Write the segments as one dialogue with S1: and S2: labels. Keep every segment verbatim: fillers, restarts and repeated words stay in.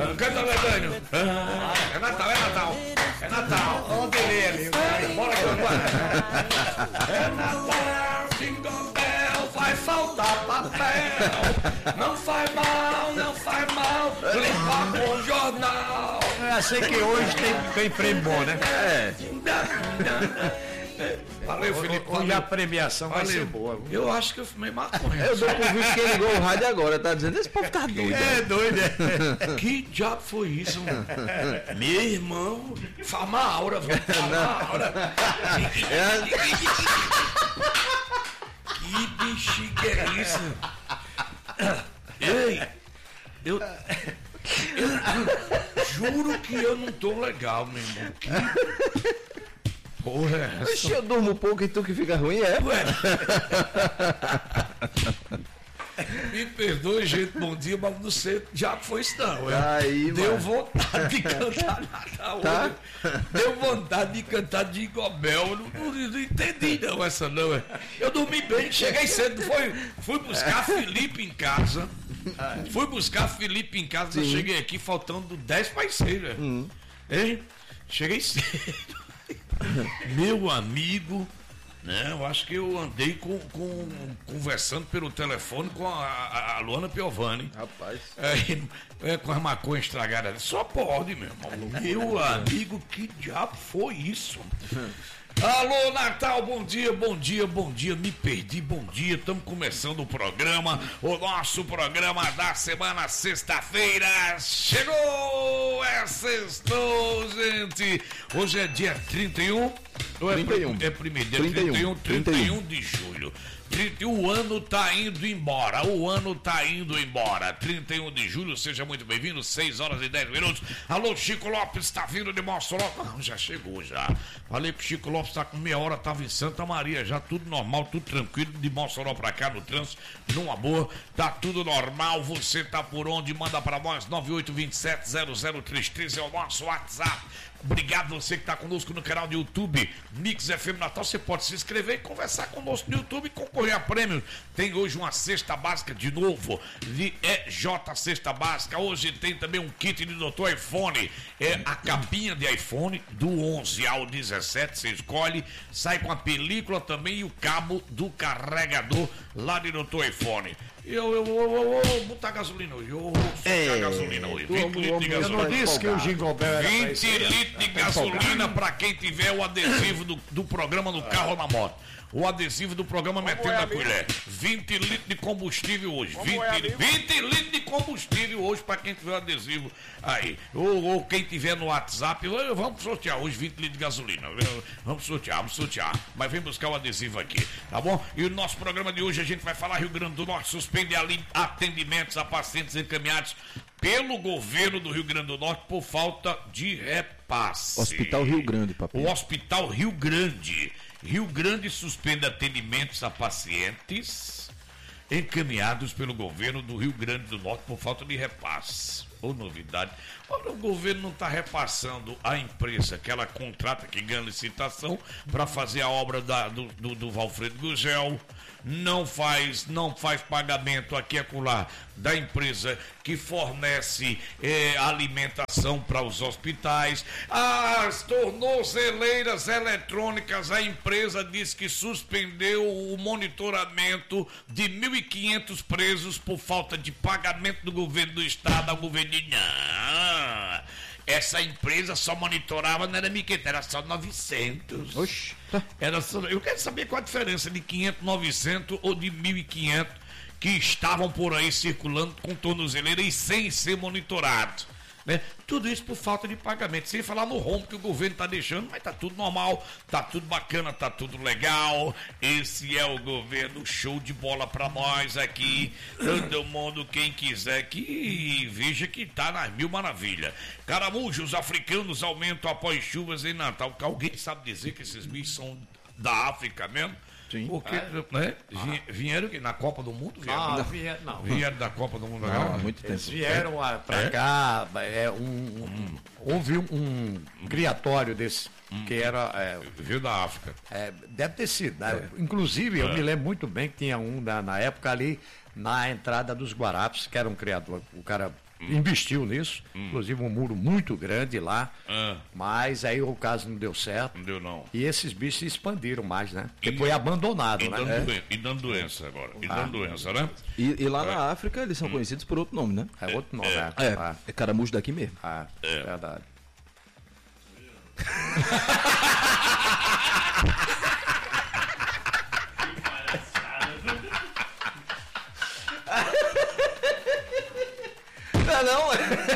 S1: Não canta, Ledânio. Ah, é Natal, é Natal. É Natal. Olha o delay ali. Bora cantar. É Natal, jingle bell, vai faltar papel. Não faz mal, não faz mal, limpa com o jornal.
S2: Eu sei que hoje tem, tem prêmio bom, né?
S1: É. Valeu, Felipe.
S2: Hoje a premiação vai ser boa.
S1: Eu acho que eu fumei maconha.
S3: Eu dou por visto que ele ligou o rádio agora, tá dizendo, esse povo tá doido.
S2: É doido, é.
S1: Que diabo foi isso, mano? Meu irmão, Farmaura, vamos Farmaura. Que bexiga é isso? Ei, eu, eu juro que eu não tô legal, meu irmão. Que porra é essa?
S3: Oxe, eu durmo pouco e tu que fica ruim, é?
S1: Ué. Me perdoe, gente, bom dia, mas não sei, já foi isso não.
S3: Aí,
S1: Deu
S3: mano.
S1: vontade de cantar Natal.
S3: Tá?
S1: Deu vontade de cantar de Igobel. Não, não, não entendi não essa não. é. Eu dormi bem, cheguei cedo, foi, fui buscar Felipe em casa. Fui buscar Felipe em casa, eu cheguei aqui faltando dez para as seis, velho.
S3: Hum.
S1: Hein? Cheguei cedo. Meu amigo, né? Eu acho que eu andei com, com, conversando pelo telefone com a, a, a Luana Piovani.
S3: Rapaz.
S1: É, é, com a maconha estragada. Só pode, meu irmão. Meu amigo, que diabo foi isso? Alô, Natal, bom dia, bom dia, bom dia, me perdi, bom dia, estamos começando o programa, o nosso programa da semana, sexta-feira, chegou, é sextou, gente, hoje é dia trinta e um, ou é
S3: trinta e um,
S1: é primeiro, dia
S3: trinta e um,
S1: trinta e um, trinta e um de julho. trinta e um, o ano tá indo embora, o ano tá indo embora. trinta e um de julho, seja muito bem-vindo, seis horas e dez minutos. Alô, Chico Lopes, tá vindo de Mossoró? Não, já chegou já. Falei pro Chico Lopes, tá com meia hora, tava em Santa Maria, já tudo normal, tudo tranquilo, de Mossoró pra cá no trânsito, numa boa, tá tudo normal. Você tá por onde? Manda pra nós, nove oito dois sete zero zero três três é o nosso WhatsApp. Obrigado você que está conosco no canal do YouTube Mix F M Natal. Você pode se inscrever e conversar conosco no YouTube e concorrer a prêmios. Tem hoje uma cesta básica de novo de E J Cesta Básica. Hoje tem também um kit de doutor iPhone. É a capinha de iPhone do onze ao dezessete. Você escolhe, sai com a película também e o cabo do carregador lá de doutor iPhone. Eu, eu, eu, eu, eu botar gasolina hoje. Eu vou botar gasolina hoje. vinte litros de gasolina.
S2: Eu não disse que o Jingle Bell era pra isso.
S1: vinte litros de gasolina para quem tiver o adesivo do, do programa no carro ou na moto. O adesivo do programa Metendo a Colher. vinte litros de combustível hoje. vinte, vinte litros de combustível hoje para quem tiver o adesivo aí. Ou, ou quem tiver no WhatsApp. Vamos sortear hoje vinte litros de gasolina. Vamos sortear, vamos sortear. Mas vem buscar o adesivo aqui, tá bom? E o nosso programa de hoje a gente vai falar Rio Grande do Norte suspende ali atendimentos a pacientes encaminhados pelo governo do Rio Grande do Norte por falta de repasse.
S3: Hospital Rio Grande, papai.
S1: O Hospital Rio Grande. Rio Grande suspende atendimentos a pacientes encaminhados pelo governo do Rio Grande do Norte por falta de repasse. Ou novidade. Olha, o governo não está repassando a empresa que ela contrata, que ganha licitação para fazer a obra da, do, do, do Valfredo Gugel. Não faz, não faz pagamento aqui e acolá da empresa que fornece eh, alimentação para os hospitais. As tornozeleiras eletrônicas, a empresa diz que suspendeu o monitoramento de mil e quinhentos presos por falta de pagamento do governo do estado ao governo de... Não, essa empresa só monitorava, não era mil e quinhentos, era só novecentos.
S3: Oxi.
S1: Era só, eu quero saber qual a diferença de quinhentos, novecentos ou de mil e quinhentos que estavam por aí circulando com tornozeleira e sem ser monitorado. Né? Tudo isso por falta de pagamento, sem falar no rombo que o governo está deixando, mas tá tudo normal, tá tudo bacana, tá tudo legal. Esse é o governo, show de bola para nós aqui. Todo mundo, quem quiser que veja que tá nas mil maravilhas. Caramujos africanos aumentam após chuvas em Natal. Alguém sabe dizer que esses bichos são da África mesmo?
S3: Sim.
S1: Porque,
S3: ah,
S1: né? Ah. Vieram na Copa do Mundo? Vieram,
S2: não, vieram, não.
S1: Vieram da Copa do Mundo
S3: não,
S1: agora?
S3: há muito tempo.
S2: Eles vieram é? para é? cá, é, um, um, houve um, um criatório desse, hum. que era... É,
S1: veio da África.
S2: É, deve ter sido. Né? É. Inclusive, eu é. me lembro muito bem que tinha um na, na época ali, na entrada dos Guarapes, que era um criador, o cara investiu nisso, hum. inclusive um muro muito grande lá,
S1: ah.
S2: mas aí o caso não deu certo.
S1: Não deu não.
S2: E esses bichos se expandiram mais, né? Porque
S1: e,
S2: foi abandonado,
S1: e
S2: né?
S1: Dando
S2: é.
S1: doen- e dando doença agora. E ah. dando doença, né?
S3: E, e lá é. na África eles são hum. conhecidos por outro nome, né?
S2: É outro nome,
S3: é.
S2: é.
S3: É, é. é caramujo daqui mesmo.
S2: Ah, é verdade.
S3: Não, não.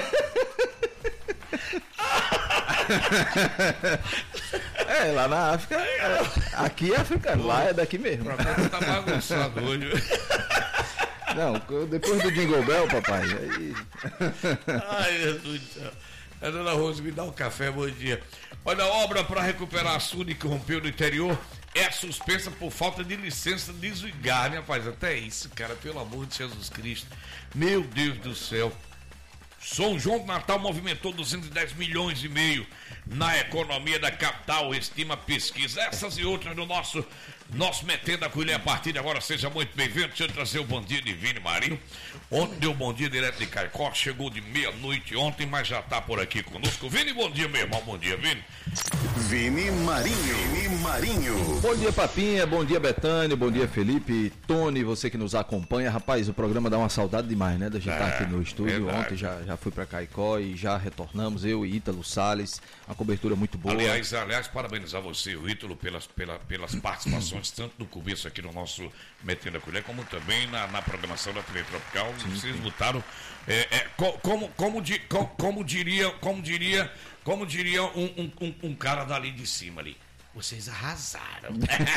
S3: É, lá na África, é, aqui é africano, lá é daqui mesmo.
S1: Tá bagunçado hoje.
S3: Não, depois do Jingle Bell, papai. Aí...
S1: Ai, Jesus do céu. A dona Rose, me dá um café, bom dia. Olha, a obra para recuperar açude que rompeu no interior é suspensa por falta de licença de esvigar, né, rapaz? Até isso, cara, pelo amor de Jesus Cristo. Meu Deus do céu. São João do Natal movimentou duzentos e dez milhões e meio na economia da capital, estima a pesquisa. Essas e outras no nosso, nosso Metendo a Colher a partir de agora. Seja muito bem-vindo. Deixa eu trazer o bom dia de Vini Marinho. Ontem deu bom dia direto de Caicó, chegou de meia-noite ontem, mas já está por aqui conosco. Vini, bom dia, meu irmão. Bom dia, Vini.
S4: Vini Marinho. Vini Marinho.
S3: Bom dia, Papinha. Bom dia, Betânia. Bom dia, Felipe. Tony, você que nos acompanha. Rapaz, o programa dá uma saudade demais, né? Da gente estar é, aqui no estúdio. Verdade. Ontem já, já fui para Caicó e já retornamos. Eu e Ítalo Salles. A cobertura muito boa.
S1: Aliás, aliás, parabenizar você, o Ítalo, pelas, pela, pelas participações, tanto no começo aqui no nosso Metendo a Colher, como também na, na programação da T V Tropical. Sim, Vocês sim. botaram. É, é, co, como, como, di, como, como diria, como diria, como diria um, um, um cara dali de cima ali. Vocês arrasaram.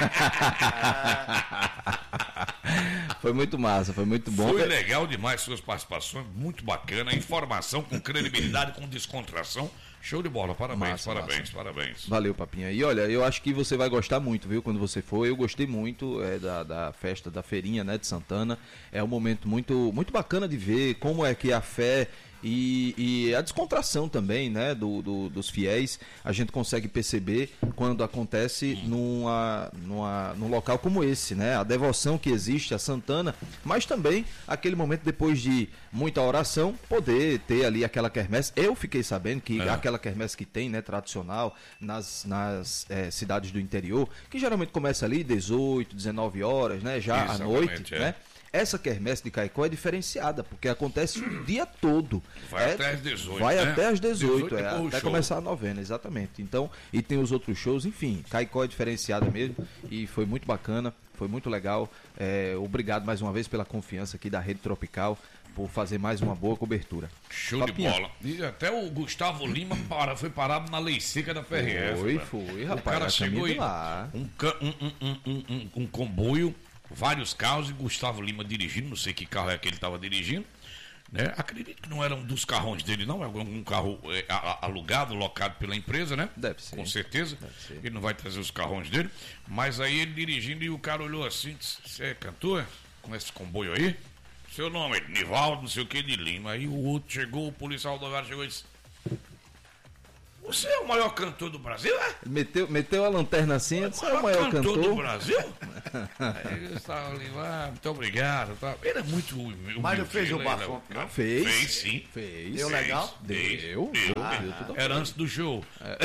S3: Foi muito massa, foi muito bom.
S1: Foi legal demais suas participações, muito bacana. Informação com credibilidade, com descontração. Show de bola, parabéns, massa, parabéns, massa. parabéns.
S3: Valeu, Papinha. E olha, eu acho que você vai gostar muito, viu, quando você for. Eu gostei muito é, da, da festa da feirinha, né, de Santana. É um momento muito, muito bacana de ver como é que a fé e, e a descontração também, né, do, do, dos fiéis, a gente consegue perceber quando acontece numa, numa, num local como esse, né, a devoção que existe a Santana, mas também aquele momento depois de muita oração, poder ter ali aquela quermesse. Eu fiquei sabendo que é. aquela quermesse que tem, né, tradicional, nas, nas é, cidades do interior, que geralmente começa ali dezoito, dezenove horas, né, já à noite, é. né? Essa quermesse de Caicó é diferenciada, porque acontece o dia todo.
S1: Vai
S3: é,
S1: até às dezoito,
S3: Vai
S1: né?
S3: até às dezoito, é, até
S1: show.
S3: começar a novena, exatamente. Então, e tem os outros shows, enfim, Caicó é diferenciada mesmo e foi muito bacana, foi muito legal. É, obrigado mais uma vez pela confiança aqui da Rede Tropical, por fazer mais uma boa cobertura.
S1: Show
S3: Papinha.
S1: de bola. E até o Gustavo Lima para, foi parado na lei seca da F R F.
S3: Foi, foi, rapaz.
S1: O cara chegou aí,
S3: lá.
S1: Um, um, um, um, um, um comboio, vários carros e Gustavo Lima dirigindo, não sei que carro é que ele estava dirigindo, né? Acredito que não era um dos carrões dele, não, é um carro é, alugado, locado pela empresa, né?
S3: Deve ser.
S1: Com certeza.
S3: Deve ser.
S1: Ele não vai trazer os carrões dele, mas aí ele dirigindo e o cara olhou assim, disse, você é cantor com esse comboio aí? Seu nome é Nivaldo, não sei o que, de Lima. Aí o outro chegou, o policial rodoviário chegou e disse, você é o maior cantor do Brasil, é?
S3: Meteu, meteu a lanterna assim, você é o maior cantor,
S1: cantor do Brasil? Aí eu estava ali, ah, muito obrigado. Tá. Ele é muito humilde.
S2: Mas não fez o
S1: né?
S2: bafão, não?
S3: Fez.
S1: Fez, sim.
S3: Fez.
S2: Deu legal?
S3: Deu.
S1: Deu.
S3: Deu.
S1: Ah,
S3: Deu tudo
S1: Era antes do show.
S3: É.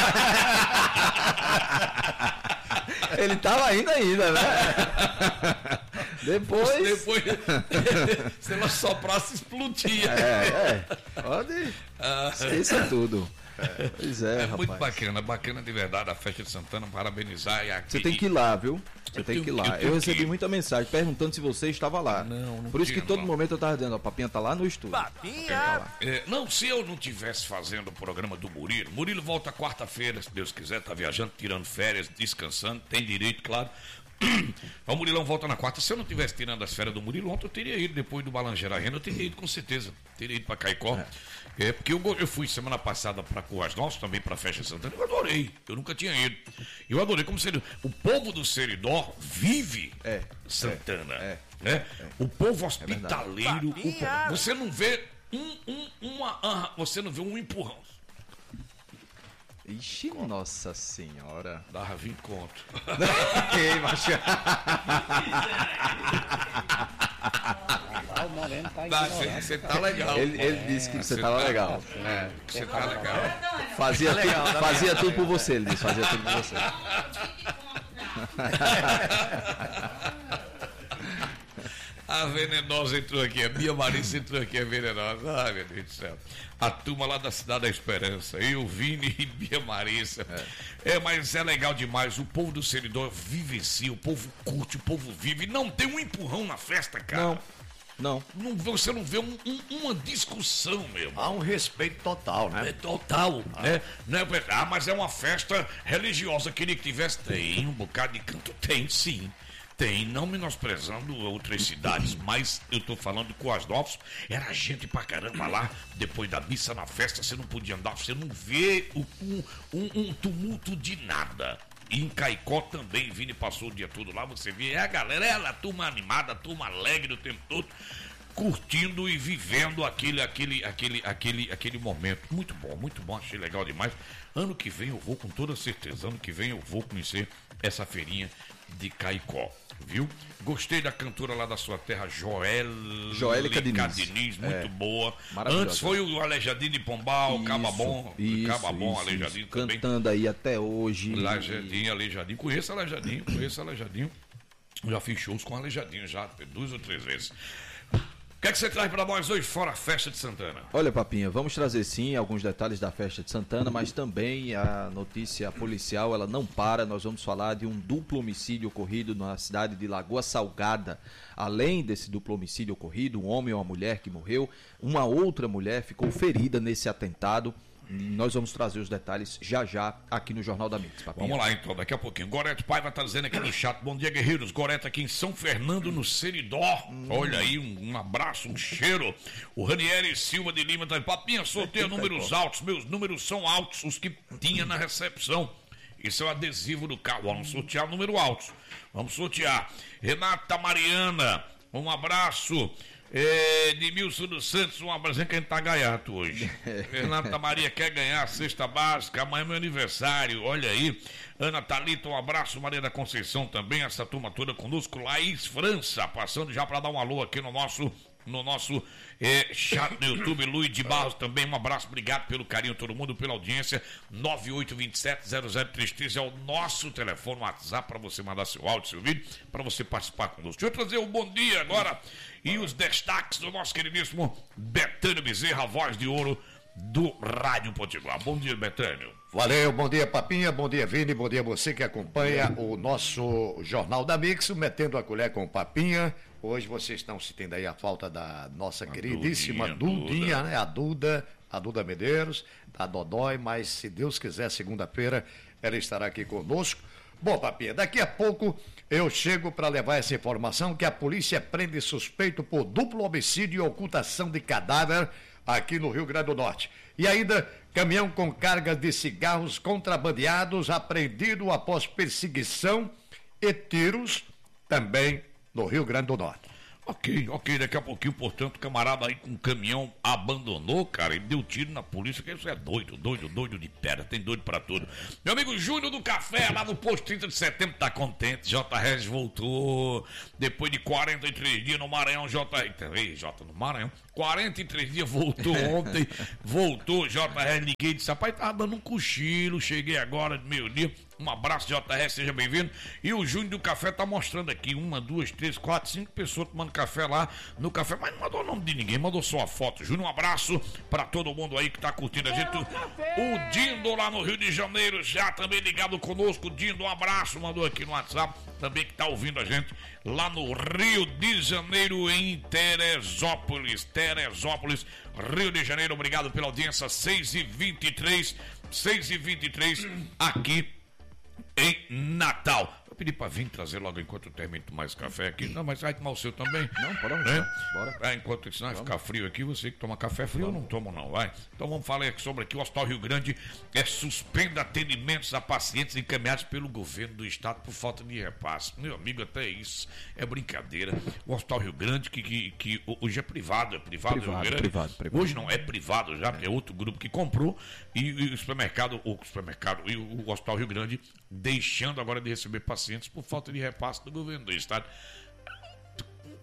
S3: Ele tava ainda ainda, né? Depois...
S1: Depois, se ela soprasse, explodia.
S3: É, é. Pode...
S1: Ah.
S3: Isso é tudo. É, pois é,
S1: É
S3: rapaz.
S1: muito bacana, bacana de verdade a festa de Santana, parabenizar. E aqui,
S3: Você tem que ir lá, viu? Você
S1: Eu
S3: tem
S1: tenho-
S3: que ir
S1: eu
S3: lá.
S1: tenho
S3: Eu
S1: que
S3: recebi
S1: ir.
S3: muita mensagem perguntando se você estava lá.
S1: Não, não
S3: Por isso que
S1: tinha,
S3: todo
S1: não.
S3: momento eu tava dizendo, ó, Papinha tá lá no estúdio.
S5: Papinha!
S1: É, não, se eu não estivesse fazendo o programa do Murilo, Murilo volta quarta-feira, se Deus quiser, tá viajando, tirando férias, descansando, tem direito, claro. O Murilão volta na quarta. Se eu não tivesse tirando as férias do Murilo, ontem eu teria ido, depois do Balangeira Renda, eu teria ido com certeza. Teria ido pra Caicó. É, porque eu, go- eu fui semana passada pra Currais Novos, também pra Festa de Santana, eu adorei. Eu nunca tinha ido. Eu adorei como seria. O povo do Seridó vive
S3: É,
S1: Santana.
S3: é,
S1: né? O povo hospitaleiro.
S5: verdade.
S1: o povo- você não vê um, um, uma, ah, você não vê um empurrão.
S3: Ixi, nossa senhora.
S1: Dava vinte conto.
S3: Ei, macho.
S5: Moreno tá
S1: Tá,
S5: ignorando.
S1: você tá legal.
S3: Ele, ele disse que você tava legal.
S2: É.
S1: Você tá legal.
S3: Fazia,
S2: Tá legal,
S3: tudo,
S2: tá
S3: fazia tudo por você, ele disse. Fazia tudo por você.
S1: A venenosa entrou aqui, a Bia Marissa entrou aqui, a venenosa. Ai, meu Deus do céu. A turma lá da Cidade da Esperança, eu, Vini e Bia Marissa. É. é, mas é legal demais. O povo do Seridó vivencia, o povo curte, o povo vive. Não tem um empurrão na festa, cara.
S3: Não, não.
S1: Não, você não vê um, um, uma discussão, meu irmão.
S2: Há um respeito total,
S1: É
S2: né?
S1: total, né? Não é, ah, mas é uma festa religiosa. Queria que tivesse. Tem um bocado de canto? Tem, sim. Tem, não menosprezando outras cidades, mas eu tô falando com as novas, era gente pra caramba lá, depois da missa na festa, você não podia andar, você não vê o, um, um, um tumulto de nada. E em Caicó também, Vini passou o dia todo lá, você vê, é a galera, ela, a turma animada, a turma alegre o tempo todo, curtindo e vivendo aquele, aquele, aquele, aquele, aquele momento. Muito bom, muito bom, achei legal demais. Ano que vem eu vou, com toda certeza, ano que vem eu vou conhecer essa feirinha de Caicó, viu? Gostei da cantora lá da sua terra, Joel...
S3: Joélica Diniz.
S1: Diniz, muito
S3: É,
S1: boa.
S3: maravilhosa.
S1: Antes foi o Aleijadinho de Pombal, Caba Bom,
S3: isso,
S1: Caba Bom,
S3: isso,
S1: Aleijadinho
S3: isso.
S1: também.
S3: Cantando aí até hoje.
S1: Aleijadinho, Aleijadinho. Conheço Aleijadinho, conheço Aleijadinho. Já fiz shows com Aleijadinho já, duas ou três vezes. O que é que você traz para nós hoje, fora a festa de Santana?
S3: Olha, Papinha, vamos trazer sim alguns detalhes da festa de Santana, mas também a notícia policial, ela não para. Nós vamos falar de um duplo homicídio ocorrido na cidade de Lagoa Salgada. Além desse duplo homicídio ocorrido, um homem e uma mulher que morreu, uma outra mulher ficou ferida nesse atentado. Nós vamos trazer os detalhes já já aqui no Jornal da Mix, Papinha.
S1: Vamos lá então, daqui a pouquinho. Goreto Paiva tá dizendo aqui no chat. Bom dia, guerreiros. Goreto aqui em São Fernando, no Seridó. Hum. Olha aí, um, um abraço, um cheiro. O Ranieri Silva de Lima tá. Papinha, sorteio números altos. Meus números são altos, os que tinha na recepção. Isso é o adesivo do carro. Vamos sortear número altos. Vamos sortear. Renata Mariana, um abraço. É, Edmilson dos Santos, um abraço, que a gente tá gaiato hoje. Renata Maria quer ganhar a cesta básica, amanhã é meu aniversário, olha aí. Ana Thalita, um abraço. Maria da Conceição também, essa turma toda conosco. Laís França, passando já para dar um alô aqui no nosso, no nosso é, chat no YouTube. Luiz de Barros também, um abraço, obrigado pelo carinho, todo mundo, pela audiência. nove oito dois sete zero zero três três é o nosso telefone, WhatsApp, para você mandar seu áudio, seu vídeo, para você participar conosco. Deixa eu trazer um bom dia agora e os destaques do nosso queridíssimo Betânio Bezerra, a voz de ouro do Rádio Potiguar. Bom dia, Betânio.
S2: Valeu, bom dia, Papinha, bom dia, Vini, bom dia você que acompanha o nosso Jornal da Mix, metendo a colher com o Papinha. Hoje vocês estão sentindo aí a falta da nossa a queridíssima Dudinha, Dudinha, né? A Duda, a Duda Medeiros, da Dodói, mas se Deus quiser, segunda-feira ela estará aqui conosco. Bom, Papinha, daqui a pouco eu chego para levar essa informação que a polícia prende suspeito por duplo homicídio e ocultação de cadáver aqui no Rio Grande do Norte. E ainda, caminhão com cargas de cigarros contrabandeados apreendido após perseguição e tiros também no Rio Grande do Norte.
S1: Ok, ok, daqui a pouquinho, portanto, o camarada aí com um caminhão abandonou, cara, e deu tiro na polícia, que isso é doido, doido, doido de pedra, tem doido pra tudo. Meu amigo Júnior do Café, lá no posto trinta de setembro, tá contente, J. Regis voltou, depois de quarenta e três dias no Maranhão, J. Ei, J, no Maranhão, quarenta e três dias, voltou ontem, voltou, J. Regis, liguei e disse, rapaz, tava dando um cochilo, cheguei agora de meio-dia. Um abraço, J R, seja bem-vindo. E o Júnior do Café tá mostrando aqui uma, duas, três, quatro, cinco pessoas tomando café lá no café, mas não mandou o nome de ninguém, mandou só a foto. Júnior, um abraço pra todo mundo aí que tá curtindo a gente. O Dindo lá no Rio de Janeiro já também ligado conosco. Dindo, um abraço, mandou aqui no WhatsApp também que tá ouvindo a gente lá no Rio de Janeiro, em Teresópolis. Teresópolis, Rio de Janeiro, obrigado pela audiência. seis e vinte e três, seis e vinte e três aqui em Natal. Eu pedi pra vir trazer logo enquanto eu termino de tomar esse café aqui. Não, mas vai tomar o seu também?
S3: Não, bora,
S1: né?
S3: bora.
S1: É, enquanto senão vai ficar frio aqui, você que toma café frio, eu não tomo não, vai. Então vamos falar aqui sobre aqui, o Hospital Rio Grande é, suspende atendimentos a pacientes encaminhados pelo governo do estado por falta de repasse. Meu amigo, até isso é brincadeira. O Hospital Rio Grande, que, que, que hoje é privado, é privado,
S3: Privado,
S1: Rio Grande.
S3: privado, privado.
S1: Hoje não, é privado já, é outro grupo que comprou, e, e o supermercado, o supermercado e o, o Hospital Rio Grande deixando agora de receber pacientes por falta de repasse do governo do estado.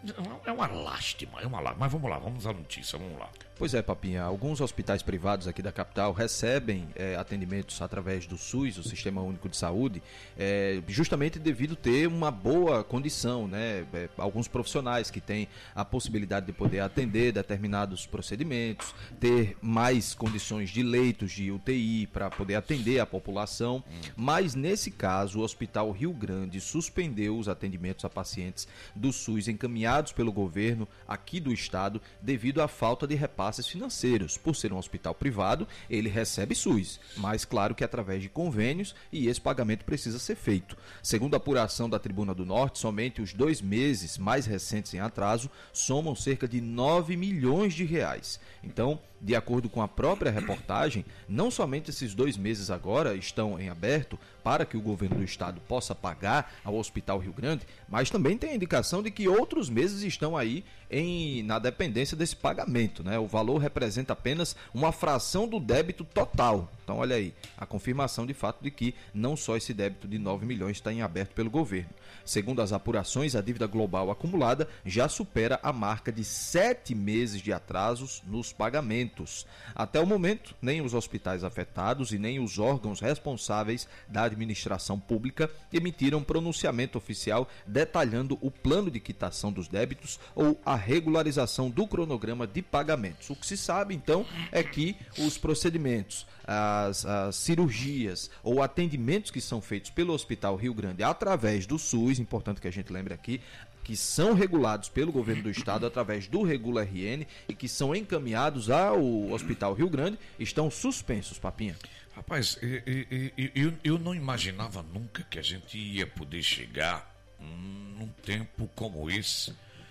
S1: É uma lástima, é uma lástima. Mas vamos lá, vamos à notícia, vamos lá.
S3: Pois é, Papinha, alguns hospitais privados aqui da capital recebem é, atendimentos através do SUS, o Sistema Único de Saúde, é, justamente devido ter uma boa condição, né? É, alguns profissionais que têm a possibilidade de poder atender determinados procedimentos, ter mais condições de leitos de U T I para poder atender a população, hum. mas nesse caso o Hospital Rio Grande suspendeu os atendimentos a pacientes do SUS encaminhados pelo governo aqui do estado devido à falta de repasses financeiros. Por ser um hospital privado, ele recebe SUS, mas claro que através de convênios, e esse pagamento precisa ser feito. Segundo a apuração da Tribuna do Norte, somente os dois meses mais recentes em atraso somam cerca de nove milhões de reais. Então, de acordo com a própria reportagem, não somente esses dois meses agora estão em aberto para que o governo do estado possa pagar ao Hospital Rio Grande, mas também tem a indicação de que outros meses estão aí em, na dependência desse pagamento, né? O valor representa apenas uma fração do débito total. Então, olha aí, a confirmação de fato de que não só esse débito de nove milhões está em aberto pelo governo. Segundo as apurações, a dívida global acumulada já supera a marca de sete meses de atrasos nos pagamentos. Até o momento, nem os hospitais afetados e nem os órgãos responsáveis da administração pública emitiram pronunciamento oficial detalhando o plano de quitação dos débitos ou a regularização do cronograma de pagamentos. O que se sabe, então, é que os procedimentos, as, as cirurgias ou atendimentos que são feitos pelo Hospital Rio Grande através do SUS, importante que a gente lembre aqui, que são regulados pelo governo do estado através do Regula R N e que são encaminhados ao Hospital Rio Grande, estão suspensos, Papinha.
S1: Rapaz, eu, eu, eu, eu não imaginava nunca que a gente ia poder chegar num tempo como esse,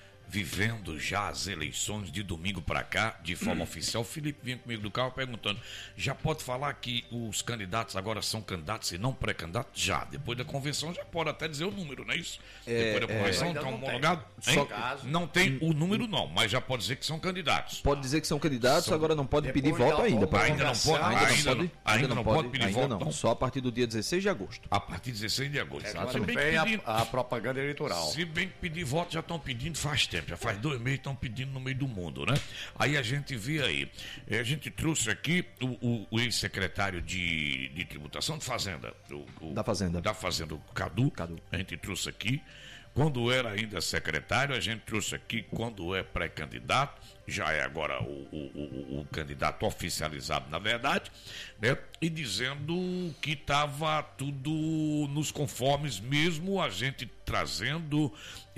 S1: vivendo já as eleições de domingo para cá, de forma oficial. O Felipe vinha comigo do carro perguntando, já pode falar que os candidatos agora são candidatos e não pré-candidatos? Já, depois da convenção já pode até dizer o número, não é isso?
S3: É,
S1: depois da convenção
S3: é,
S1: está
S2: não
S1: homologado?
S3: Só,
S1: não tem o número não, mas já pode dizer que são candidatos.
S3: Pode dizer que são candidatos,
S1: São...
S3: agora não pode
S2: Depois
S3: pedir voto ainda.
S2: volta,
S1: Ainda não pode,
S3: ainda,
S1: ainda,
S3: não, pode,
S1: ainda não pode pedir
S3: ainda
S1: voto,
S3: não.
S1: não.
S3: Só a partir do dia dezesseis de agosto.
S1: A partir de dezesseis de agosto.
S2: É quando
S1: Se bem que
S2: vem
S1: pedir-
S2: a, a propaganda eleitoral.
S1: Se bem que pedir voto já estão pedindo faz tempo, já faz dois meses estão pedindo no meio do mundo, né? Aí a gente vê aí, eh, a gente trouxe aqui o, o, o ex-secretário de, de tributação de Fazenda, o, o,
S3: Da Fazenda.
S1: da Fazenda, o Cadu,
S3: Cadu.
S1: a gente trouxe aqui, quando era ainda secretário, a gente trouxe aqui quando é pré-candidato, já é agora o, o, o, o candidato oficializado, na verdade, né? E dizendo que estava tudo nos conformes, mesmo a gente trazendo,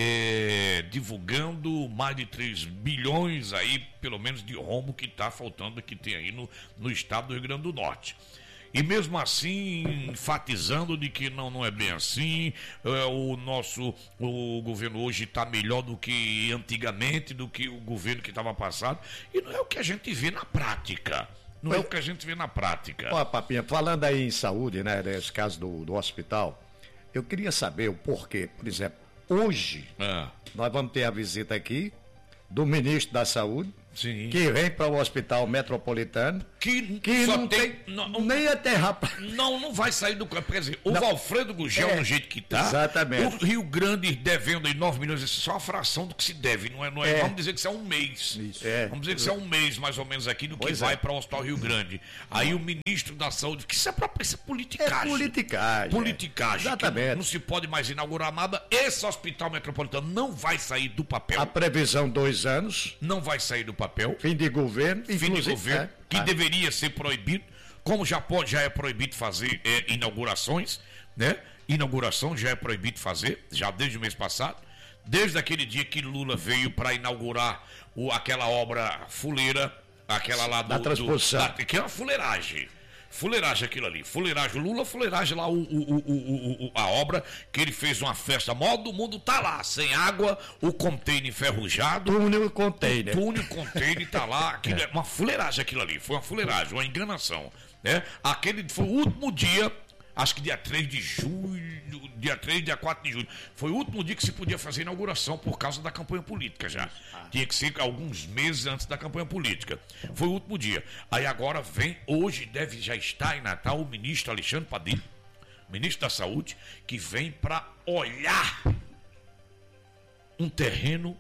S1: é, divulgando mais de três bilhões aí, pelo menos de rombo que está faltando, que tem aí no, no estado do Rio Grande do Norte. E mesmo assim, enfatizando de que não, não é bem assim, é, o nosso o governo hoje está melhor do que antigamente, do que o governo que estava passado, e não é o que a gente vê na prática. Não é o que a gente vê na prática.
S2: Ó, Papinha, falando aí em saúde, né, nesse caso do, do hospital, eu queria saber o porquê. Por exemplo, hoje
S1: Ah,
S2: nós vamos ter a visita aqui do ministro da Saúde,
S1: sim.
S2: que vem para o Hospital Metropolitano,
S1: Que,
S2: que
S1: só
S2: não tem,
S1: tem. Não, não,
S2: nem aterrar.
S1: não, não vai sair do campo. Quer dizer, o
S2: Não.
S1: Valfredo Gugel,
S2: É,
S1: do jeito que está,
S2: exatamente.
S1: o Rio Grande devendo aí nove milhões, isso é só a fração do que se deve, não é? Não é,
S2: É.
S1: Vamos dizer que isso é um mês.
S3: Isso.
S2: É.
S1: Vamos dizer que isso é um mês, mais ou menos, aqui do que
S2: Pois
S1: vai
S2: é.
S1: para o Hospital Rio Grande. Aí o ministro da Saúde, que isso é próprio, isso é
S2: É
S1: politicagem.
S2: politicagem.
S1: Politicagem. que
S2: Exatamente.
S1: Não se pode mais inaugurar nada. Esse hospital metropolitano não vai sair do papel.
S2: A previsão, dois anos,
S1: Não vai sair do papel.
S2: fim de governo,
S1: Fim de
S2: inclusive,
S1: governo,
S2: é,
S1: que
S2: ah,
S1: deveria ser proibido, como já pode, já é proibido fazer é, inaugurações, né? Inauguração já é proibido fazer, já desde o mês passado, desde aquele dia que Lula veio para inaugurar o, aquela obra fuleira, aquela lá do,
S2: Da transposição.
S1: do da, que é uma fuleiragem. Fuleiragem aquilo ali, fuleiragem Lula, fuleiragem lá o, o, o, o, o, a obra que ele fez uma festa maior do mundo, tá lá, sem água, o container enferrujado,
S2: túnel container.
S1: túnel, container, tá lá, aquilo é uma fuleiragem aquilo ali, foi uma fuleiragem, uma enganação, né? Aquele foi o último dia, acho que dia três de julho, dia três, dia quatro de julho, foi o último dia que se podia fazer inauguração por causa da campanha política já. Tinha que ser alguns meses antes da campanha política. Foi o último dia. Aí agora vem, hoje deve já estar em Natal o ministro Alexandre Padilha, ministro da Saúde, que vem para olhar um terreno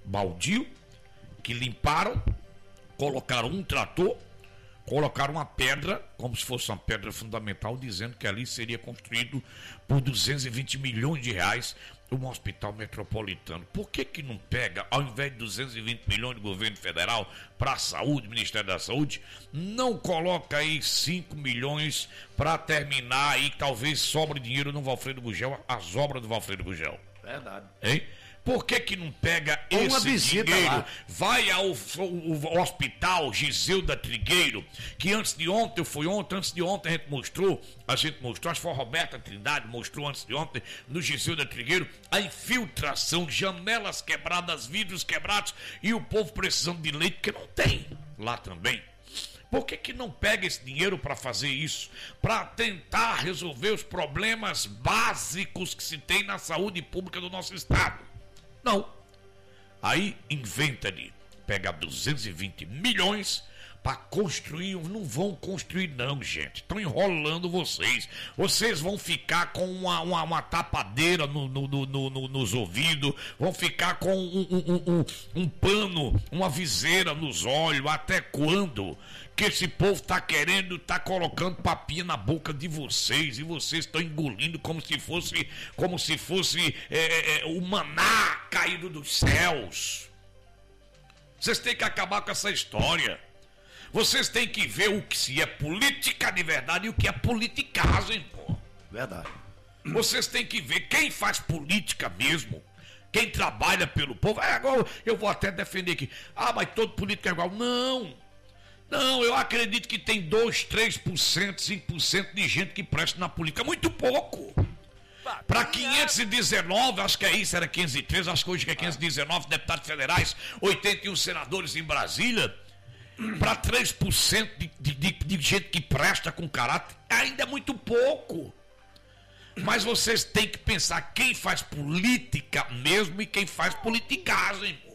S1: baldio, que limparam, colocaram um trator, colocaram uma pedra, como se fosse uma pedra fundamental, dizendo que ali seria construído por duzentos e vinte milhões de reais um hospital metropolitano. Por que que não pega, ao invés de duzentos e vinte milhões do governo federal para a saúde, Ministério da Saúde, não coloca aí cinco milhões para terminar aí, talvez sobre dinheiro no Valfredo Gugel, as obras do Valfredo Gugel?
S2: Verdade.
S1: Hein? Por que que não pega
S2: Uma
S1: esse
S2: visita
S1: dinheiro,
S2: lá.
S1: vai ao, ao- ao hospital Giseuda Trigueiro, que antes de ontem, foi ontem, antes de ontem a gente mostrou, a gente mostrou, acho que foi a Roberta Trindade, mostrou antes de ontem, no Giseuda Trigueiro, a infiltração, janelas quebradas, vidros quebrados, e o povo precisando de leite, porque não tem lá também. Por que que não pega esse dinheiro para fazer isso? Para tentar resolver os problemas básicos que se tem na saúde pública do nosso estado? Não. Aí inventa de pegar duzentos e vinte milhões para construir. Não vão construir não, gente. Estão enrolando vocês. Vocês vão ficar com uma, uma, uma tapadeira no, no, no, no, nos ouvidos, vão ficar com um, um, um, um, um pano, uma viseira nos olhos. Até quando que esse povo tá querendo, tá colocando papinha na boca de vocês, e vocês estão engolindo como se fosse, como se fosse é, é, o maná caído dos céus. Vocês têm que acabar com essa história. Vocês têm que ver o que se é política de verdade e o que é politicagem, pô.
S2: Verdade.
S1: Vocês têm que ver quem faz política mesmo, quem trabalha pelo povo. É, agora eu vou até defender aqui. Ah, mas todo político é igual. Não. Não, eu acredito que tem dois, três por cento, cinco por cento de gente que presta na política. Muito pouco. Para quinhentos e dezenove, acho que é isso, era quinhentos e treze, acho que hoje é quinhentos e dezenove deputados federais, oitenta e um senadores em Brasília. Para três por cento de, de, de, de gente que presta com caráter, ainda é muito pouco. Mas vocês têm que pensar quem faz política mesmo e quem faz politicagem. Pô.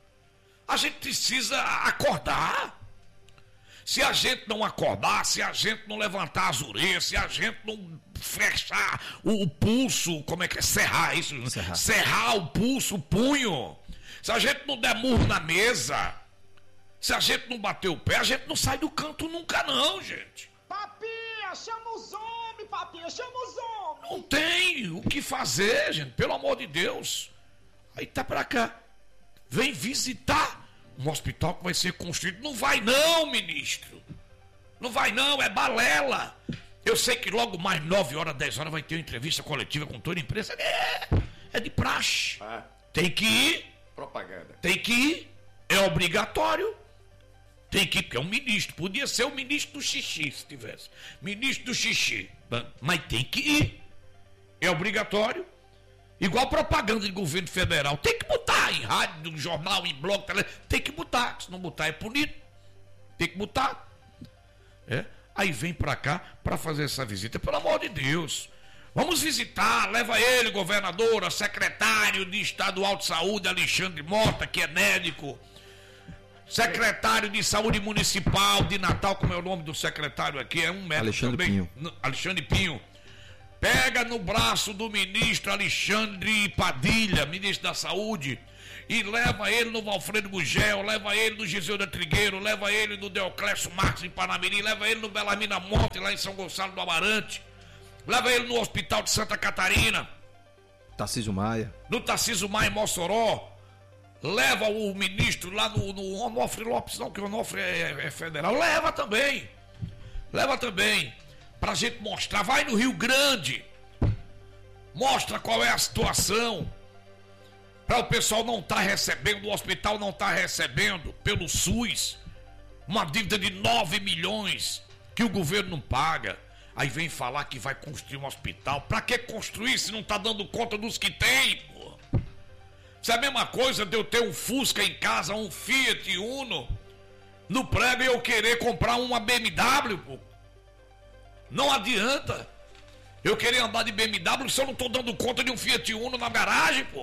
S1: A gente precisa acordar. Se a gente não acordar, se a gente não levantar as orelhas, se a gente não fechar o, o pulso, como é que é? Serrar isso?
S3: Serrar.
S1: Serrar o pulso, o punho. Se a gente não der murro na mesa, se a gente não bater o pé, a gente não sai do canto nunca não, gente.
S5: Papinha, chama os homens, papinha, chama os homens.
S1: Não tem o que fazer, gente, pelo amor de Deus. Aí tá pra cá. Vem visitar um hospital que vai ser construído. Não vai não, ministro. Não vai não, é balela. Eu sei que logo mais nove horas, dez horas vai ter uma entrevista coletiva com toda a imprensa. É, é de praxe.
S2: Ah,
S1: Tem que ir,
S2: propaganda.
S1: tem que ir. É obrigatório. Tem que ir, porque é um ministro. Podia ser o ministro do xixi, se tivesse. Ministro do xixi. Mas tem que ir. É obrigatório. Igual propaganda de governo federal. Tem que botar em rádio, no jornal, em blog, tele... tem que botar. Se não botar é punido. Tem que botar. É? Aí vem pra cá pra fazer essa visita. Pelo amor de Deus. Vamos visitar. Leva ele, governadora, secretário de Estadual de Saúde, Alexandre Mota, que é médico. Secretário de Saúde Municipal de Natal, como é o nome do secretário aqui? É um médico
S3: Alexandre
S1: também.
S3: Pinho.
S1: N- Alexandre Pinho. Pega no braço do ministro Alexandre Padilha, ministro da Saúde, e leva ele no Valfredo Gugel, leva ele no Giseuda Trigueiro, leva ele no Deoclésio Marques em Panamirim, leva ele no Belarmina Monte, lá em São Gonçalo do Amarante, leva ele no Hospital de Santa Catarina,
S3: Tarcísio Maia.
S1: no Tarcísio Maia em Mossoró, leva o ministro lá no, no Onofre Lopes, não, que o Onofre é, é federal, leva também, leva também, pra gente mostrar, vai no Rio Grande, mostra qual é a situação, para o pessoal não estar tá recebendo, o hospital não está recebendo pelo SUS, uma dívida de nove milhões que o governo não paga. Aí vem falar que vai construir um hospital. Para que construir se não está dando conta dos que tem, pô? Isso é a mesma coisa de eu ter um Fusca em casa, um Fiat Uno, no prego e eu querer comprar uma B M W, pô. Não adianta eu querer andar de B M W se eu não estou dando conta de um Fiat Uno na garagem, pô.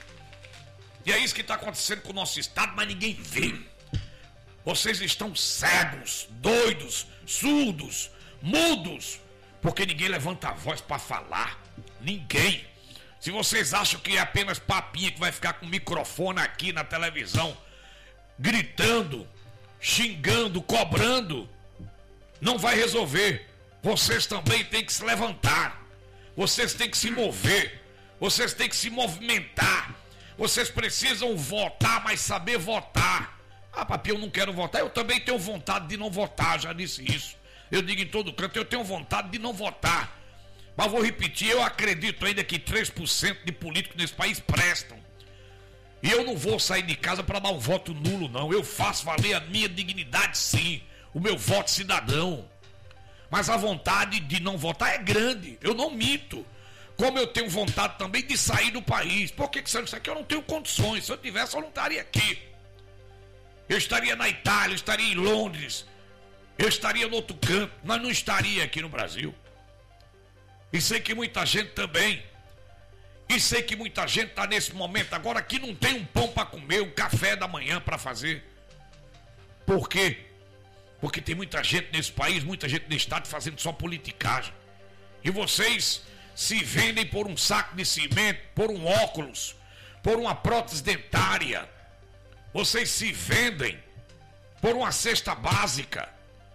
S1: E é isso que está acontecendo com o nosso estado, mas ninguém vê. Vocês estão cegos, doidos, surdos, mudos, porque ninguém levanta a voz para falar. Ninguém. Se vocês acham que é apenas papinha que vai ficar com o microfone aqui na televisão, gritando, xingando, cobrando, não vai resolver. Vocês também têm que se levantar. Vocês têm que se mover. Vocês têm que se movimentar. Vocês precisam votar, mas saber votar. Ah, papi, eu não quero votar. Eu também tenho vontade de não votar, já disse isso. Eu digo em todo canto, eu tenho vontade de não votar. Mas vou repetir, eu acredito ainda que três por cento de políticos nesse país prestam. E eu não vou sair de casa para dar um voto nulo, não. Eu faço valer a minha dignidade, sim. O meu voto cidadão. Mas a vontade de não votar é grande. Eu não minto. Como eu tenho vontade também de sair do país. Por que que você não sai aqui? Eu não tenho condições. Se eu tivesse, eu não estaria aqui. Eu estaria na Itália, eu estaria em Londres. Eu estaria no outro canto. Mas não estaria aqui no Brasil. E sei que muita gente também. E sei que muita gente está nesse momento agora que não tem um pão para comer, um café da manhã para fazer. Por quê? Porque tem muita gente nesse país, muita gente nesse estado fazendo só politicagem. E vocês se vendem por um saco de cimento, por um óculos, por uma prótese dentária. Vocês se vendem por uma cesta básica.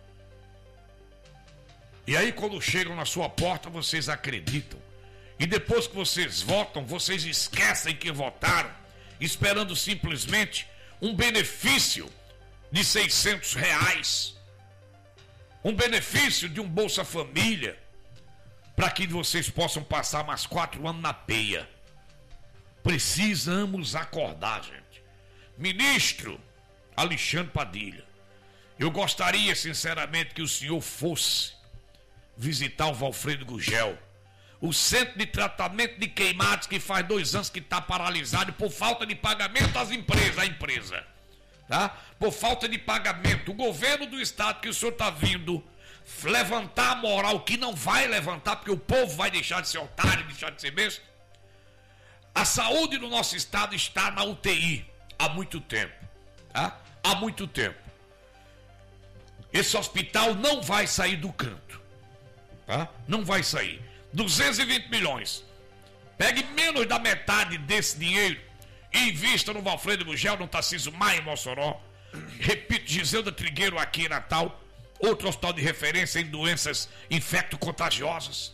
S1: E aí quando chegam na sua porta, vocês acreditam. E depois que vocês votam, vocês esquecem que votaram, esperando simplesmente um benefício de seiscentos reais. Um benefício de um Bolsa Família, para que vocês possam passar mais quatro anos na peia. Precisamos acordar, gente. Ministro Alexandre Padilha, eu gostaria sinceramente que o senhor fosse visitar o Valfredo Gugel, o centro de tratamento de queimados que faz dois anos que está paralisado por falta de pagamento às empresas, a empresa, tá? Por falta de pagamento. O governo do estado que o senhor está vindo levantar a moral, que não vai levantar, porque o povo vai deixar de ser otário, deixar de ser besta. A saúde do nosso estado está na U T I há muito tempo, tá? Há muito tempo. Esse hospital não vai sair do canto, tá? Não vai sair. duzentos e vinte milhões. Pegue menos da metade desse dinheiro e invista no Valfredo Gugel, no Tarcísio Maia, em Mossoró. Repito, Giselda Trigueiro aqui em Natal. Outro hospital de referência em doenças infecto-contagiosas.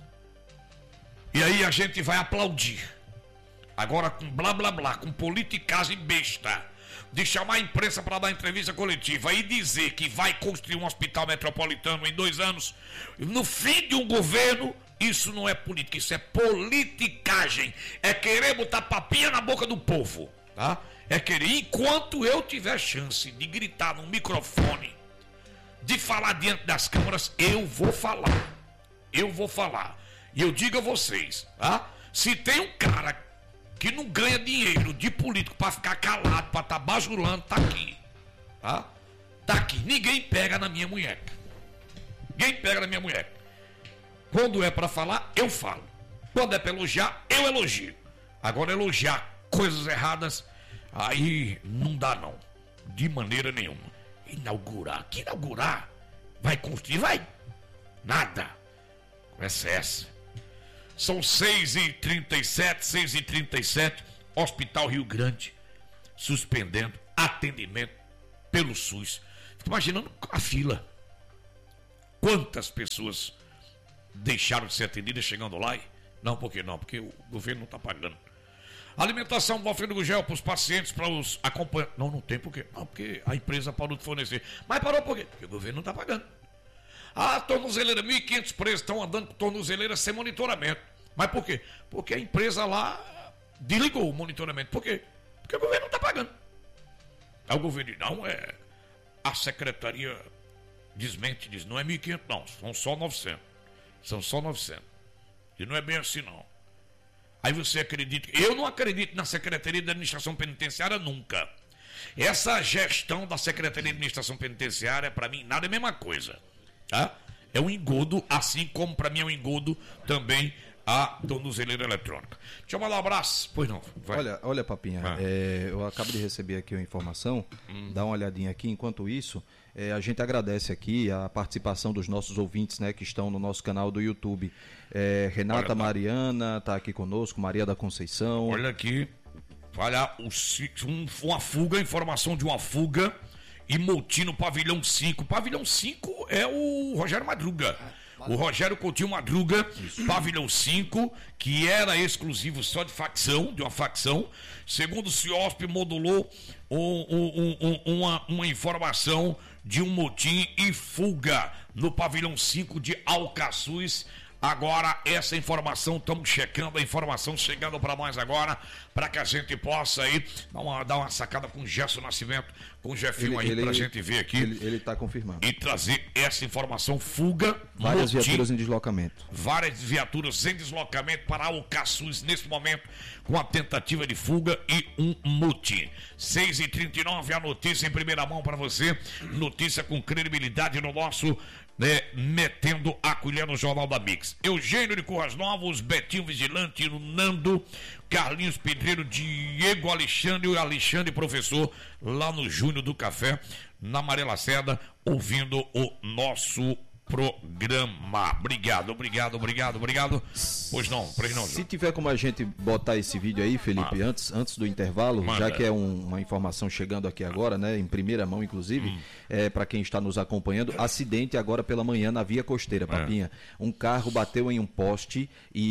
S1: E aí a gente vai aplaudir. Agora com blá blá blá, com politicagem besta, de chamar a imprensa para dar entrevista coletiva e dizer que vai construir um hospital metropolitano em dois anos, no fim de um governo. Isso não é política, isso é politicagem. É querer botar papinha na boca do povo, tá? É querer, enquanto eu tiver chance de gritar no microfone, de falar diante das câmeras, eu vou falar. Eu vou falar. E eu digo a vocês, tá? Se tem um cara que não ganha dinheiro de político para ficar calado, para estar tá bajulando, tá aqui, tá? Tá aqui. Ninguém pega na minha munheca. Ninguém pega na minha munheca. Quando é para falar, eu falo. Quando é para elogiar, eu elogio. Agora, elogiar coisas erradas, aí não dá não. De maneira nenhuma. Inaugurar. Que inaugurar? Vai construir? Vai. Nada. Conversa é essa. São seis e trinta e sete, seis e trinta e sete. Hospital Rio Grande suspendendo atendimento pelo SUS. Fico imaginando a fila. Quantas pessoas deixaram de ser atendidas chegando lá e... Não, por que não? Porque o governo não está pagando. Alimentação Valfredo Gugel para os pacientes, para os acompanhantes. Não, não tem por quê? Não, porque a empresa parou de fornecer. Mas parou por quê? Porque o governo não está pagando. Ah, tornozeleira, mil e quinhentos presos estão andando com tornozeleira sem monitoramento. Mas por quê? Porque a empresa lá desligou o monitoramento. Por quê? Porque o governo não está pagando. Aí o governo diz, não, é... A secretaria desmente, diz, não é mil e quinhentos não, são só novecentos. São só novecentos. E não é bem assim, não. Aí você acredita... Eu não acredito na Secretaria de Administração Penitenciária nunca. Essa gestão da Secretaria de Administração Penitenciária, para mim, nada é a mesma coisa. Tá? É um engodo, assim como para mim é um engodo também a tornozeleira eletrônica. Deixa eu mandar um abraço. Pois não, vai.
S3: Olha, olha, Papinha,
S1: Ah.
S3: é, eu acabo de receber aqui uma informação,
S1: Hum.
S3: dá uma olhadinha aqui. Enquanto isso, é, a gente agradece aqui a participação dos nossos ouvintes, né, que estão no nosso canal do YouTube. É, Renata
S1: Olha, tá.
S3: Mariana está aqui conosco, Maria da Conceição.
S1: Olha aqui, olha, o, ci- um- uma fuga, informação de uma fuga e motim no pavilhão cinco. Pavilhão cinco é o Rogério Madruga. O Rogério Coutinho Madruga, pavilhão cinco, que era exclusivo só de facção, de uma facção. Segundo o CIOSP, modulou um- um- um- um- uma, uma informação de um motim e fuga no pavilhão cinco de Alcaçuz. Agora, essa informação, estamos checando a informação chegando para nós agora, para que a gente possa aí dar uma, dar uma sacada com o Gerson Nascimento, com o Jefinho aí, para a gente ver aqui
S3: Ele está confirmando.
S1: e trazer essa informação. Fuga,
S3: Várias
S1: motim,
S3: viaturas em deslocamento.
S1: várias viaturas em deslocamento para Alcaçuz nesse momento, com a tentativa de fuga e um motim. seis e trinta e nove, a notícia em primeira mão para você, notícia com credibilidade no nosso, né, metendo a colher no Jornal da Mix. Eugênio de Curras Novos, Betinho Vigilante, Nando, Carlinhos Pedreiro, Diego Alexandre e Alexandre Professor, lá no Júnior do Café, na Maria Lacerda, ouvindo o nosso programa. Obrigado, obrigado, obrigado, obrigado. Pois não, pois não.
S3: Se tiver como a gente botar esse vídeo aí, Felipe,
S1: Manda.
S3: antes, antes do intervalo,
S1: Manda.
S3: já que é um- uma informação chegando aqui agora, né, em primeira mão, inclusive,
S1: Hum.
S3: é, para quem está nos acompanhando, acidente agora pela manhã na via costeira, Papinha. Um carro bateu em um poste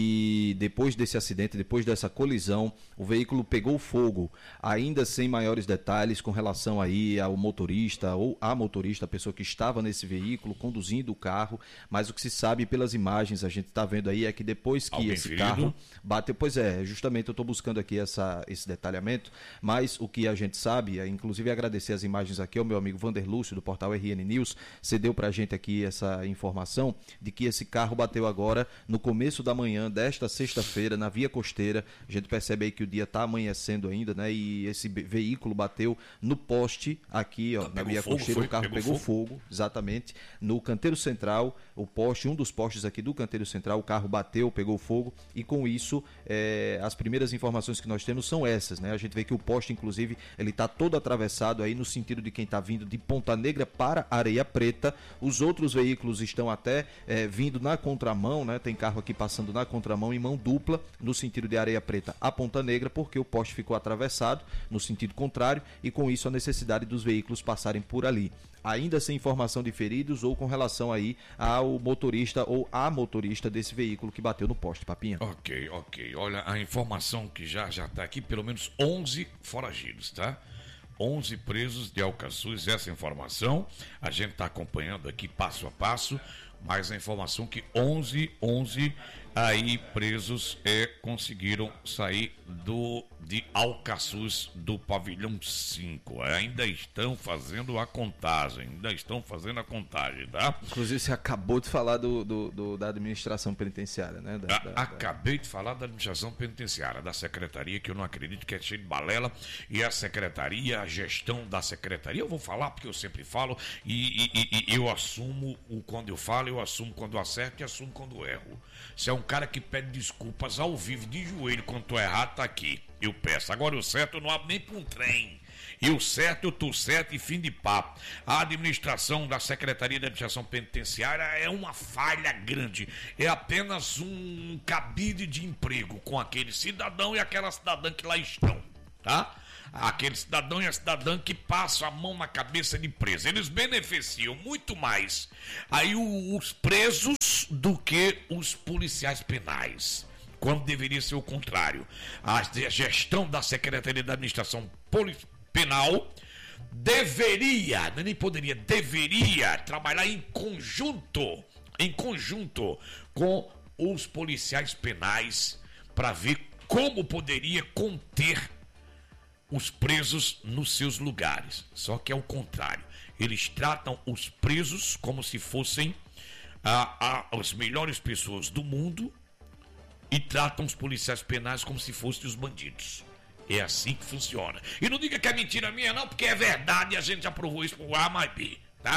S3: e depois desse acidente, depois dessa colisão, o veículo pegou fogo, ainda sem maiores detalhes com relação aí ao motorista ou a motorista, a pessoa que estava nesse veículo, conduzindo o carro, mas o que se sabe pelas imagens, a gente está vendo aí, é que depois que
S1: Alguém
S3: esse
S1: ferido?
S3: carro bateu, pois é, justamente eu estou buscando aqui essa, esse detalhamento, mas o que a gente sabe, é, inclusive agradecer as imagens aqui ao meu amigo Vander Lúcio, do portal R N News, cedeu pra gente aqui essa informação de que esse carro bateu agora no começo da manhã desta sexta-feira na via costeira. A gente percebe aí que o dia está amanhecendo ainda, né? E esse ve- veículo bateu no poste aqui, ó, na
S1: pegou
S3: via
S1: fogo,
S3: costeira,
S1: foi?
S3: o carro
S1: Pegou
S3: pegou, fogo, exatamente, no canteiro central, o poste, um dos postes aqui do canteiro central, o carro bateu, pegou fogo e com isso é, as primeiras informações que nós temos são essas, né? A gente vê que o poste, inclusive, ele está todo atravessado aí no sentido de quem está vindo de Ponta Negra para Areia Preta. Os outros veículos estão até é, vindo na contramão, né? Tem carro aqui passando na contramão em mão dupla no sentido de Areia Preta a Ponta Negra, porque o poste ficou atravessado no sentido contrário e com isso a necessidade dos veículos passarem por ali. Ainda sem informação de feridos ou com relação aí ao motorista ou à motorista desse veículo que bateu no poste, Papinha.
S1: Ok, ok. Olha, a informação que já já está aqui, pelo menos onze foragidos, tá? onze presos de Alcaçuz, essa informação. A gente está acompanhando aqui passo a passo, mas a informação que onze, onze aí presos é, conseguiram sair do, de Alcaçuz, do pavilhão cinco. Ainda estão fazendo a contagem, ainda estão fazendo a contagem, tá?
S3: Inclusive você acabou de falar do, do- do- da administração penitenciária, né? Da-
S1: A-
S3: da- da-
S1: Acabei de falar da administração penitenciária, da secretaria, que eu não acredito que é cheio de balela, e a secretaria, a gestão da secretaria, eu vou falar porque eu sempre falo, e, e- e- e eu assumo o quando eu falo, eu assumo quando eu acerto e assumo quando eu erro. Se é um cara que pede desculpas ao vivo, de joelho, quando tô errado, tá aqui, eu peço. Agora o certo eu não abro nem pra um trem. E o certo, eu tô certo e fim de papo. A administração da Secretaria de Administração Penitenciária é uma falha grande. É apenas um cabide de emprego com aquele cidadão e aquela cidadã que lá estão, tá? Aquele cidadão e a cidadã que passam a mão na cabeça de preso. Eles beneficiam muito mais aí o- os presos do que os policiais penais, quando deveria ser o contrário. A gestão da Secretaria da Administração Poli- Penal deveria, nem poderia, deveria trabalhar em conjunto, em conjunto com os policiais penais para ver como poderia conter os presos nos seus lugares. Só que é o contrário. Eles tratam os presos como se fossem ah, ah, as melhores pessoas do mundo e tratam os policiais penais como se fossem os bandidos. É assim que funciona. E não diga que é mentira minha, não, porque é verdade e a gente já provou isso por A mais B, tá?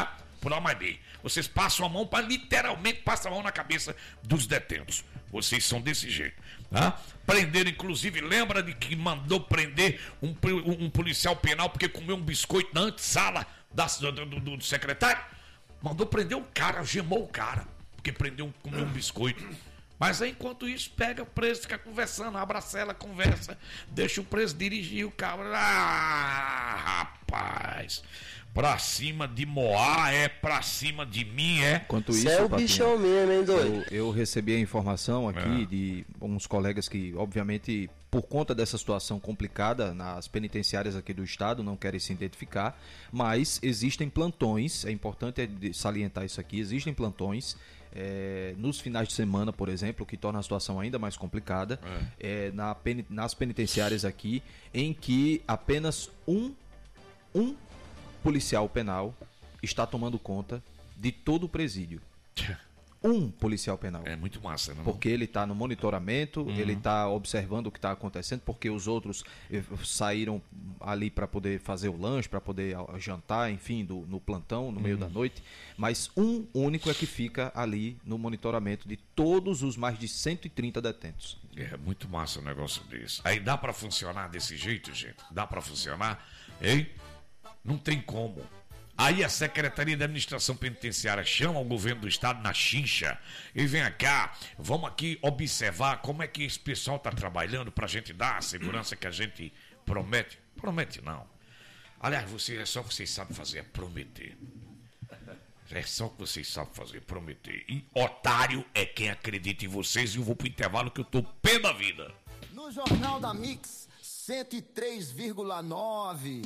S1: por A mais B. Vocês passam a mão, para literalmente passam a mão na cabeça dos detentos. Vocês são desse jeito, tá? Prenderam, inclusive, lembra de que mandou prender um, um, um policial penal porque comeu um biscoito na antessala da, do, do, do secretário? Mandou prender um cara, gemou o cara, porque prendeu um, comeu um biscoito. Mas aí, enquanto isso, pega o preso, fica conversando, abraça ela, conversa, deixa o preso dirigir o carro. Ah, rapaz, pra cima de Moá é pra cima de mim, é?
S3: Enquanto isso,
S6: Cê é o
S3: Papinha,
S6: bichão mesmo, hein, doido?
S3: eu, eu recebi a informação aqui
S1: É.
S3: de uns colegas que, obviamente, por conta dessa situação complicada nas penitenciárias aqui do estado, não querem se identificar, mas existem plantões, é importante salientar isso aqui, existem plantões é, nos finais de semana, por exemplo, que torna a situação ainda mais complicada, é. É, na, nas penitenciárias aqui, em que apenas um, um policial penal está tomando conta de todo o presídio. Um policial penal.
S1: É muito massa, né?
S3: Porque ele está no monitoramento, uhum. ele está observando o que está acontecendo, porque os outros saíram ali para poder fazer o lanche, para poder jantar, enfim, do, no plantão, no uhum. meio da noite. Mas um único é que fica ali no monitoramento de todos os mais de cento e trinta detentos.
S1: É muito massa o negócio desse. Aí dá para funcionar desse jeito, gente? Dá para funcionar? Hein? Não tem como. Aí a Secretaria da Administração Penitenciária chama o governo do estado na chincha e vem cá, vamos aqui observar como é que esse pessoal está trabalhando para a gente dar a segurança que a gente promete. Promete não. Aliás, você, é só o que vocês sabem fazer, é prometer. É só o que vocês sabem fazer, prometer. E otário é quem acredita em vocês, e eu vou pro intervalo que eu tô pé da vida.
S7: No Jornal da Mix, cento e três vírgula nove.